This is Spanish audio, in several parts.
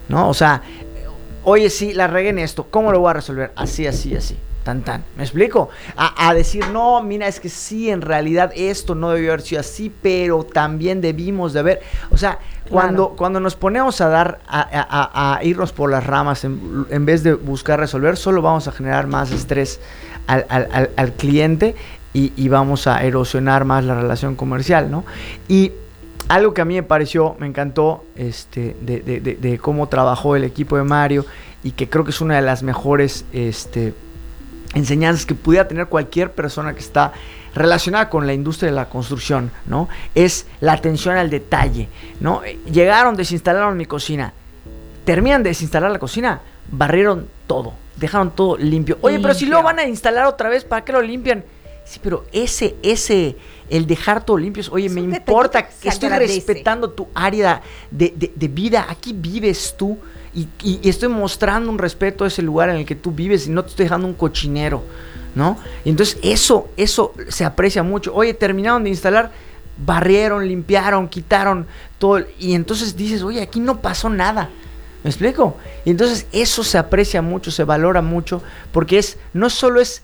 ¿no? O sea, oye, sí, la regué en esto, ¿cómo lo voy a resolver? Así, así, así. Tan, tan. ¿Me explico? A decir, no, mira, es que sí, en realidad esto no debió haber sido así, pero también debimos de haber. O sea, cuando nos ponemos a dar, a irnos por las ramas en vez de buscar resolver, solo vamos a generar más estrés al cliente y vamos a erosionar más la relación comercial, ¿no? Y algo que a mí me encantó de cómo trabajó el equipo de Mario y que creo que es una de las mejores enseñanzas que pudiera tener cualquier persona que está relacionada con la industria de la construcción, ¿no? Es la atención al detalle, ¿no? Llegaron, desinstalaron mi cocina, terminan de desinstalar la cocina, barrieron todo, dejaron todo limpio. Oye, pero si luego van a instalar otra vez, ¿para qué lo limpian? Sí, pero el dejar todo limpio, oye, me importa que estoy respetando tu área de vida, aquí vives tú. Y estoy mostrando un respeto a ese lugar en el que tú vives y no te estoy dejando un cochinero, ¿no? Y entonces eso se aprecia mucho. Oye, terminaron de instalar, barrieron, limpiaron, quitaron todo. Y entonces dices, oye, aquí no pasó nada. ¿Me explico? Y entonces eso se aprecia mucho, se valora mucho, porque no solo es...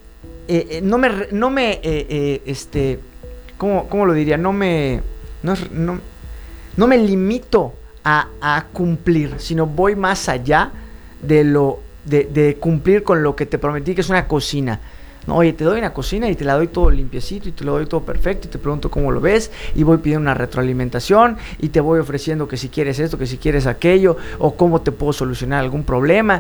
¿cómo lo diría? No me limito a cumplir, sino voy más allá de cumplir con lo que te prometí, que es una cocina. No, oye, te doy una cocina y te la doy todo limpiecito y te lo doy todo perfecto y te pregunto cómo lo ves y voy pidiendo una retroalimentación y te voy ofreciendo que si quieres esto, que si quieres aquello o cómo te puedo solucionar algún problema.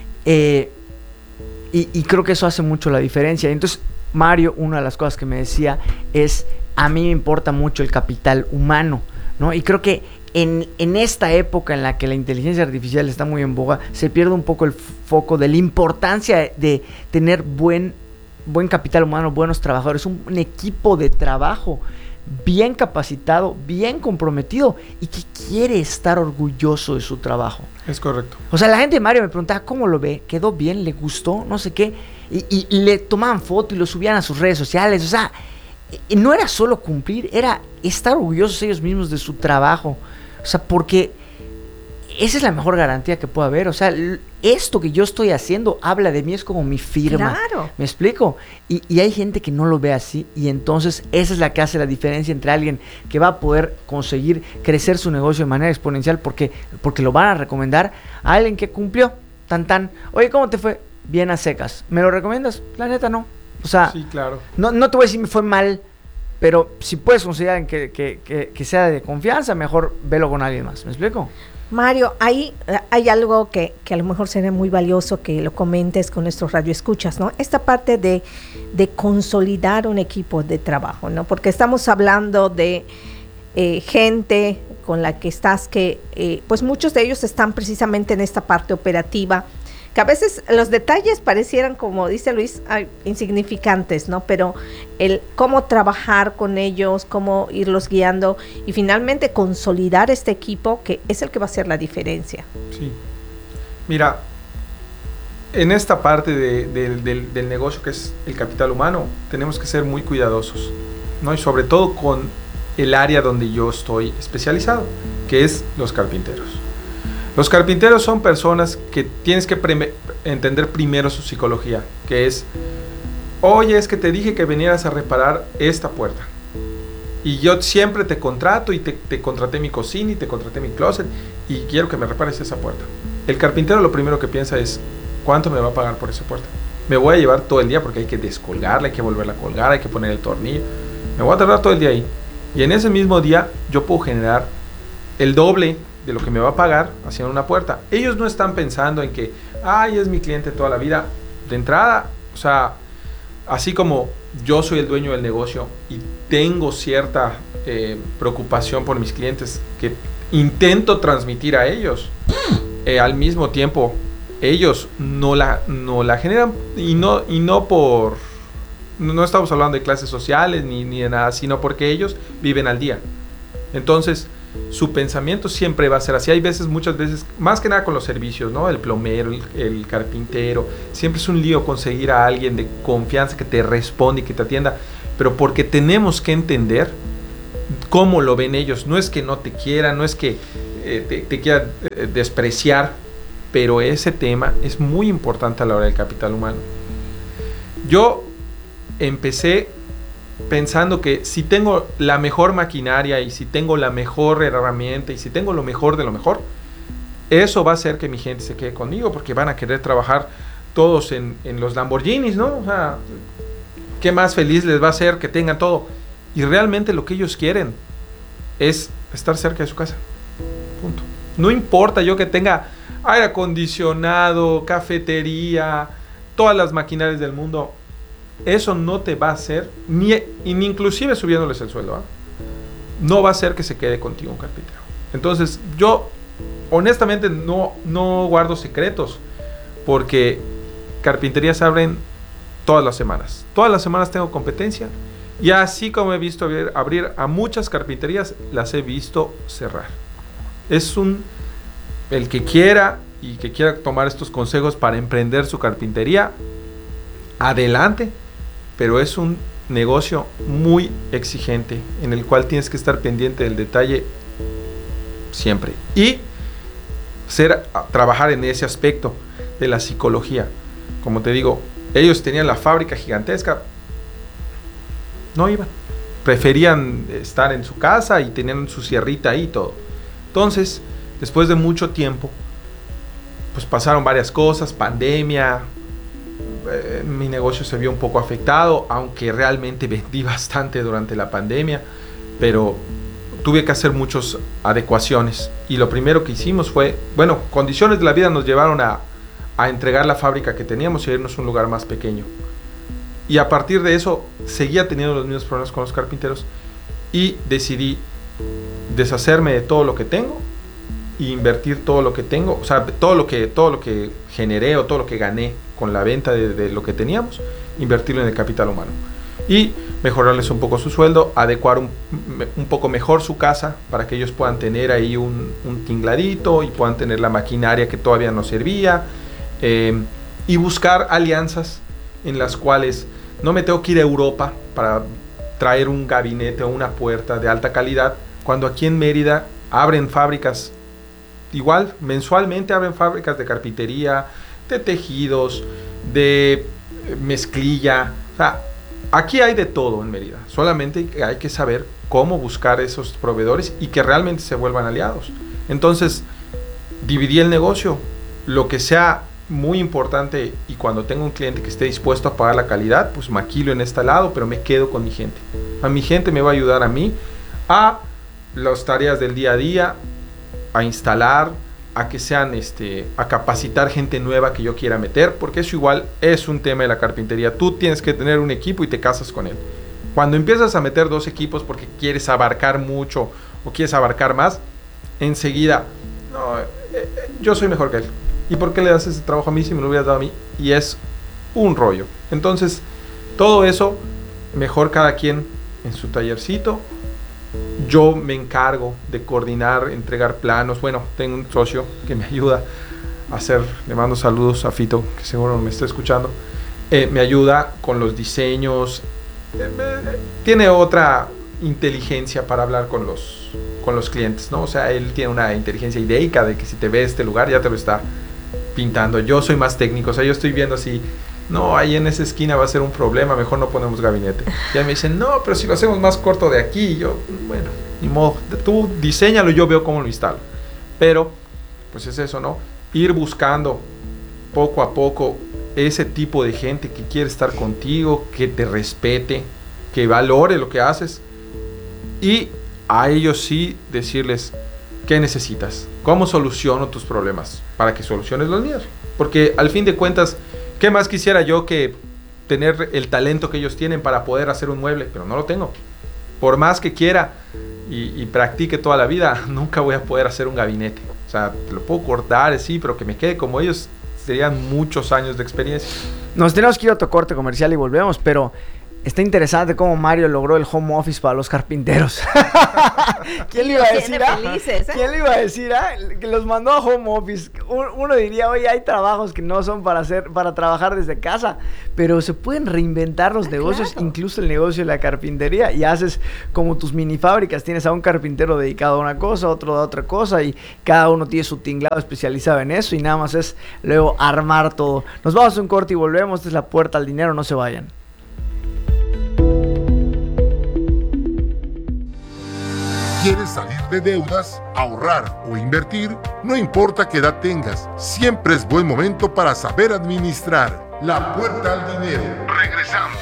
Y creo que eso hace mucho la diferencia. Entonces, Mario, una de las cosas que me decía es, a mí me importa mucho el capital humano, ¿no? Y creo que en esta época en la que la inteligencia artificial está muy en boga, se pierde un poco el foco de la importancia de tener buen capital humano, buenos trabajadores, un equipo de trabajo bien capacitado, bien comprometido y que quiere estar orgulloso de su trabajo. Es correcto. O sea, la gente de Mario me preguntaba cómo lo ve, quedó bien, le gustó, no sé qué, y le tomaban foto y lo subían a sus redes sociales. O sea, no era solo cumplir, era estar orgullosos ellos mismos de su trabajo. O sea, porque esa es la mejor garantía que puede haber. O sea, esto que yo estoy haciendo habla de mí, es como mi firma. Claro. ¿Me explico? Y hay gente que no lo ve así, y entonces esa es la que hace la diferencia entre alguien que va a poder conseguir crecer su negocio de manera exponencial porque lo van a recomendar, a alguien que cumplió, tan. Oye, ¿cómo te fue? Bien a secas. ¿Me lo recomiendas? La neta no. O sea, sí, claro. No te voy a decir me fue mal, pero si puedes considerar que sea de confianza, mejor velo con alguien más. ¿Me explico? Mario, hay algo que a lo mejor sería muy valioso que lo comentes con nuestros radioescuchas, ¿no? Esta parte de consolidar un equipo de trabajo, ¿no? Porque estamos hablando de gente con la que estás pues muchos de ellos están precisamente en esta parte operativa, que a veces los detalles parecieran, como dice Luis, insignificantes, ¿no? Pero el cómo trabajar con ellos, cómo irlos guiando y finalmente consolidar este equipo, que es el que va a hacer la diferencia. Sí. Mira, en esta parte del negocio que es el capital humano, tenemos que ser muy cuidadosos, ¿no? Y sobre todo con el área donde yo estoy especializado, que es los carpinteros. Los carpinteros son personas que tienes que entender primero su psicología, que es, oye, es que te dije que vinieras a reparar esta puerta. Y yo siempre te contrato y te contraté mi cocina y te contraté mi closet y quiero que me repares esa puerta. El carpintero lo primero que piensa es, ¿cuánto me va a pagar por esa puerta? Me voy a llevar todo el día porque hay que descolgarla, hay que volverla a colgar, hay que poner el tornillo. Me voy a tardar todo el día ahí. Y en ese mismo día yo puedo generar el doble de lo que me va a pagar haciendo una puerta. Ellos no están pensando en que, es mi cliente toda la vida. De entrada, o sea, así como yo soy el dueño del negocio y tengo cierta preocupación por mis clientes que intento transmitir a ellos, al mismo tiempo ellos no la generan y no estamos hablando de clases sociales ni de nada, sino porque ellos viven al día. Entonces su pensamiento siempre va a ser así. Hay muchas veces, más que nada con los servicios, ¿no? El plomero, el carpintero, siempre es un lío conseguir a alguien de confianza que te responda y que te atienda, pero porque tenemos que entender cómo lo ven ellos. No es que no te quieran, no es que te quiera despreciar, pero ese tema es muy importante a la hora del capital humano. Yo empecé pensando que si tengo la mejor maquinaria y si tengo la mejor herramienta y si tengo lo mejor de lo mejor, eso va a hacer que mi gente se quede conmigo, porque van a querer trabajar todos en los Lamborghinis, ¿no? O sea, ¿qué más feliz les va a hacer que tengan todo? Y realmente lo que ellos quieren es estar cerca de su casa. Punto. No importa yo que tenga aire acondicionado, cafetería, todas las maquinarias del mundo. Eso no te va a hacer, ni inclusive subiéndoles el sueldo, ¿eh? No va a hacer que se quede contigo un carpintero. Entonces, yo honestamente no guardo secretos, porque carpinterías abren todas las semanas. Todas las semanas tengo competencia, y así como he visto abrir a muchas carpinterías, las he visto cerrar. El que quiera y que quiera tomar estos consejos para emprender su carpintería, adelante. Pero es un negocio muy exigente, en el cual tienes que estar pendiente del detalle siempre. Y trabajar en ese aspecto de la psicología. Como te digo, ellos tenían la fábrica gigantesca, no iban. Preferían estar en su casa y tenían su sierrita ahí y todo. Entonces, después de mucho tiempo, pues pasaron varias cosas, pandemia. Mi negocio se vio un poco afectado, aunque realmente vendí bastante durante la pandemia, pero tuve que hacer muchas adecuaciones, y lo primero que hicimos fue, condiciones de la vida nos llevaron a entregar la fábrica que teníamos y a irnos a un lugar más pequeño, y a partir de eso seguía teniendo los mismos problemas con los carpinteros, y decidí deshacerme de todo lo que tengo e invertir todo lo que tengo, o sea, todo lo que generé o todo lo que gané con la venta de lo que teníamos, invertirlo en el capital humano y mejorarles un poco su sueldo, adecuar un poco mejor su casa para que ellos puedan tener ahí un tingladito y puedan tener la maquinaria que todavía no servía, y buscar alianzas en las cuales no me tengo que ir a Europa para traer un gabinete o una puerta de alta calidad, cuando aquí en Mérida abren fábricas, igual mensualmente abren fábricas de carpintería, de tejidos, de mezclilla. O sea, aquí hay de todo en Mérida. Solamente hay que saber cómo buscar esos proveedores y que realmente se vuelvan aliados. Entonces, dividí el negocio. Lo que sea muy importante, y cuando tengo un cliente que esté dispuesto a pagar la calidad, pues maquilo en este lado, pero me quedo con mi gente. A mi gente me va a ayudar a mí a las tareas del día a día, a instalar, a que sean a capacitar gente nueva que yo quiera meter, porque eso igual es un tema de la carpintería. Tú tienes que tener un equipo y te casas con él. Cuando empiezas a meter 2 equipos porque quieres abarcar mucho o quieres abarcar más, enseguida, yo soy mejor que él. ¿Y por qué le das ese trabajo a mí si me lo hubieras dado a mí? Y es un rollo. Entonces, todo eso, mejor cada quien en su tallercito. Yo me encargo de coordinar, entregar planos. Bueno, tengo un socio que me ayuda a hacer, le mando saludos a Fito, que seguro me está escuchando. Me ayuda con los diseños. Tiene otra inteligencia para hablar con los clientes, ¿no? O sea, él tiene una inteligencia ideica de que si te ve este lugar ya te lo está pintando. Yo soy más técnico, o sea, yo estoy viendo así, no, ahí en esa esquina va a ser un problema, mejor no ponemos gabinete. Y me dicen, no, pero si lo hacemos más corto de aquí. Y yo, bueno, ni modo, tú diséñalo, yo veo cómo lo instalo. Pero, pues es eso, ¿no? Ir buscando poco a poco ese tipo de gente que quiere estar contigo, que te respete, que valore lo que haces, y a ellos sí decirles qué necesitas, cómo soluciono tus problemas para que soluciones los míos. Porque al fin de cuentas, ¿qué más quisiera yo que tener el talento que ellos tienen para poder hacer un mueble? Pero no lo tengo. Por más que quiera y practique toda la vida, nunca voy a poder hacer un gabinete. O sea, te lo puedo cortar, sí, pero que me quede como ellos, serían muchos años de experiencia. Nos tenemos que ir a otro corte comercial y volvemos, pero Está interesante cómo Mario logró el home office para los carpinteros. ¿Quién le iba a decir? ¿Quién le iba a decir? Que los mandó a home office. Uno diría, oye, hay trabajos que no son para trabajar desde casa, pero se pueden reinventar los negocios, claro. Incluso el negocio de la carpintería, y haces como tus mini fábricas. Tienes a un carpintero dedicado a una cosa, otro a otra cosa, y cada uno tiene su tinglado especializado en eso, y nada más es luego armar todo. Nos vamos a un corte y volvemos. Esta es La Puerta al Dinero, no se vayan. ¿Quieres salir de deudas, ahorrar o invertir? No importa qué edad tengas, siempre es buen momento para saber administrar. La Puerta al Dinero. Regresamos.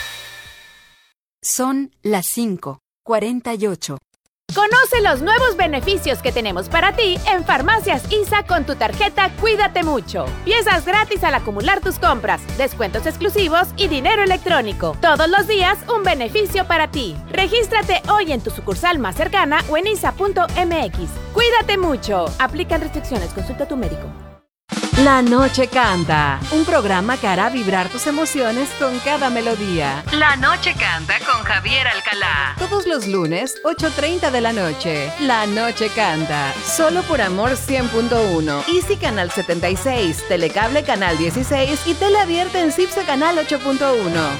Son las 5:48. Conoce los nuevos beneficios que tenemos para ti en Farmacias ISA con tu tarjeta Cuídate Mucho. Piezas gratis al acumular tus compras, descuentos exclusivos y dinero electrónico. Todos los días un beneficio para ti. Regístrate hoy en tu sucursal más cercana o en isa.mx. Cuídate mucho. Aplican restricciones. Consulta a tu médico. La Noche Canta, un programa que hará vibrar tus emociones con cada melodía. La Noche Canta con Javier Alcalá. Todos los lunes, 8:30 de la noche. La Noche Canta, solo por Amor 100.1. Easy Canal 76, Telecable Canal 16 y Tele Abierta en CIPSE Canal 8.1.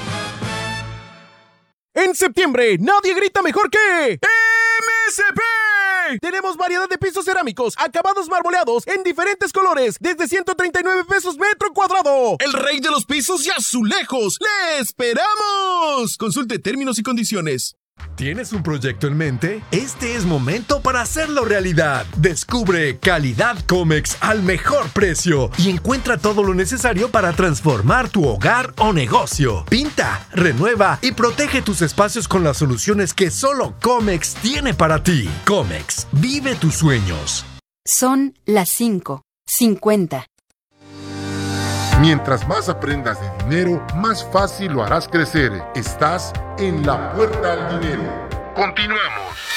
En septiembre, nadie grita mejor que MSP. Tenemos variedad de pisos cerámicos, acabados marmoleados en diferentes colores, desde 139 pesos metro cuadrado. El rey de los pisos y azulejos. ¡Le esperamos! Consulte términos y condiciones. ¿Tienes un proyecto en mente? Este es momento para hacerlo realidad. Descubre calidad Comex al mejor precio y encuentra todo lo necesario para transformar tu hogar o negocio. Pinta, renueva y protege tus espacios con las soluciones que solo Comex tiene para ti. Comex, vive tus sueños. Son las 5:50. Mientras más aprendas de dinero, más fácil lo harás crecer. Estás en La Puerta al Dinero. Continuamos.